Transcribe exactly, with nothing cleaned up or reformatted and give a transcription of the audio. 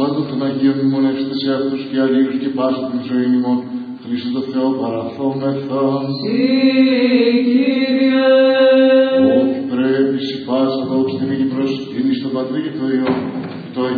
Θαύματο των Αγίων μνημονεύστε σε αυτούς και αλλήλους και πάσα την ζωή ημών. Χριστό το Θεό παραθόμεθα. Συ, Κύριε. Ότι πρέπει σοι πάσα δόξη την Αγία προσκύνη στον Πατρί και το Υιό